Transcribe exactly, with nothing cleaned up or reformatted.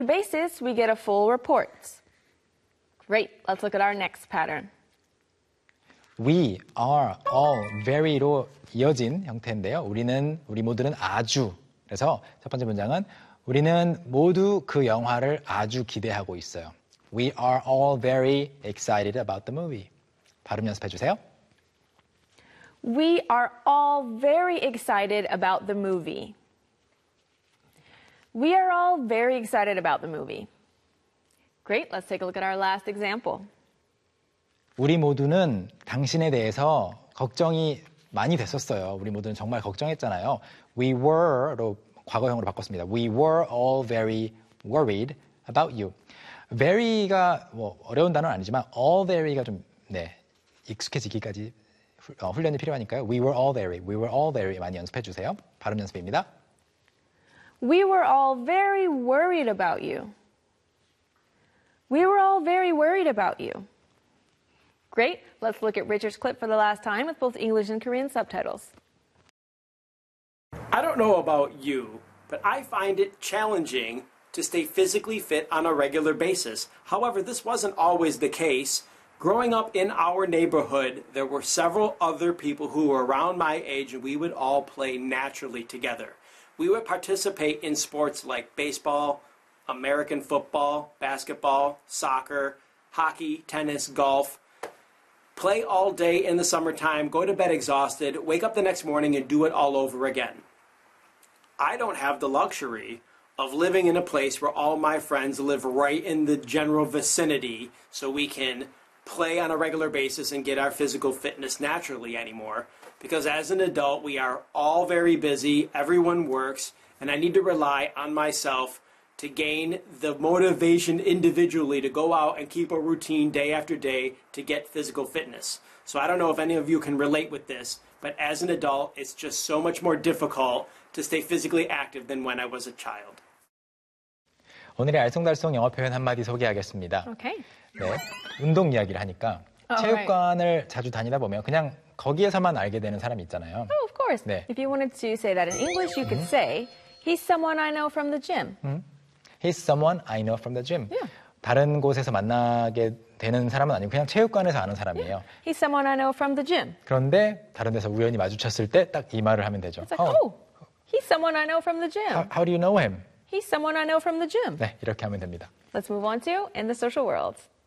basis, we get a full report. Great. Let's look at our next pattern. We are all very로 이어진 형태인데요. 우리는, 우리 모두는 아주. 그래서 첫 번째 문장은 우리는 모두 그 영화를 아주 기대하고 있어요. We are all very excited about the movie. 발음 연습해 주세요. We are all very excited about the movie. We are all very excited about the movie. Great. Let's take a look at our last example. 우리 모두는 당신에 대해서 걱정이 많이 됐었어요. 우리 모두는 정말 걱정했잖아요. We were로 과거형으로 바꿨습니다. We were all very worried about you. very가 뭐 어려운 단어는 아니지만 all very가 좀 네, 익숙해지기까지 후, 어, 훈련이 필요하니까요. We were all very, we were all very 많이 연습해 주세요. 발음 연습입니다. We were all very worried about you. We were all very worried about you. Great. Let's look at Richard's clip for the last time with both English and Korean subtitles. I don't know about you, but I find it challenging to stay physically fit on a regular basis. However, this wasn't always the case. Growing up in our neighborhood, there were several other people who were around my age, and we would all play naturally together. We would participate in sports like baseball, American football, basketball, soccer, hockey, tennis, golf. Play all day in the summertime, go to bed exhausted, wake up the next morning and do it all over again. I don't have the luxury of living in a place where all my friends live right in the general vicinity so we can play on a regular basis and get our physical fitness naturally anymore. Because as an adult, we are all very busy, everyone works, and I need to rely on myself to gain the motivation individually to go out and keep a routine day after day to get physical fitness. So I don't know if any of you can relate with this, but as an adult, it's just so much more difficult to stay physically active than when I was a child. 오늘의 알쏭달쏭 영어 표현 한마디 소개하겠습니다. Okay. 네, 운동 이야기를 하니까 Oh, 체육관을 right. 자주 다니다 보면 그냥 거기에서만 알게 되는 사람이 있잖아요. Oh, of course. 네. If you wanted to say that in English, you could say, he's someone I know from the gym. He's someone I know from the gym. Yeah. 다른 곳에서 만나게 되는 사람은 아니고 그냥 체육관에서 아는 사람이에요. He's someone I know from the gym. 그런데 다른 데서 우연히 마주쳤을 때 딱 이 말을 하면 되죠. It's like, oh, he's someone I know from the gym. how, how do you know him? He's someone I know from the gym. 네, 이렇게 하면 됩니다. Let's move on to in the social world.